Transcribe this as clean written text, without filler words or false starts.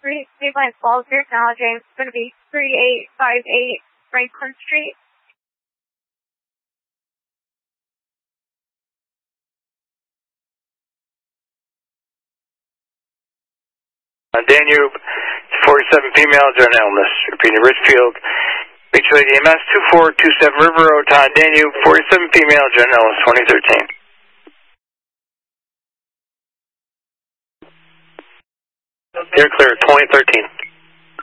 Mayline Falls, here now, James. It's going to be 3858 Franklin Street. Danube, 47 female, general illness. Repeating Richfield. Beach Lady MS 2427 River Road, Town Danube, 47 female, general illness, 2013. You're clear, 2013.